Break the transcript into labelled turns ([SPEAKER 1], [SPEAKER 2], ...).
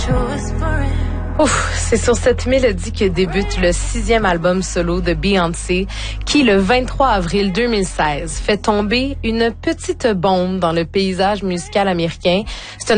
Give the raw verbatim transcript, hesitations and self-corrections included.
[SPEAKER 1] Ouf, c'est sur cette mélodie que débute le sixième album solo de Beyoncé, qui, le vingt-trois avril deux mille seize, fait tomber une petite bombe dans le paysage musical américain. C'est un